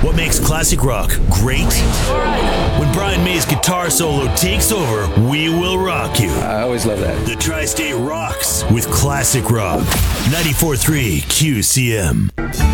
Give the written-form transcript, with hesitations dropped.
What makes classic rock great? When Brian May's guitar solo takes over, we will rock you. I always love that. The Tri-State rocks with classic rock. 94.3 QCM.